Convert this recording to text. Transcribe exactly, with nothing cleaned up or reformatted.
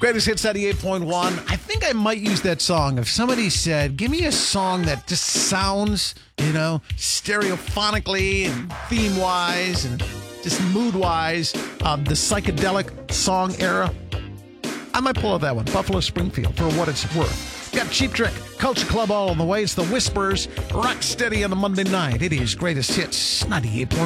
Greatest Hits ninety-eight point one. I think I might use that song. If somebody said, give me a song that just sounds, you know, stereophonically and theme-wise and just mood-wise, um, the psychedelic song era, I might pull out that one. Buffalo Springfield, for what it's worth. Got Cheap Trick, Culture Club all on the way. It's the Whispers, Rock Steady on the Monday night. It is Greatest Hits ninety-eight point one.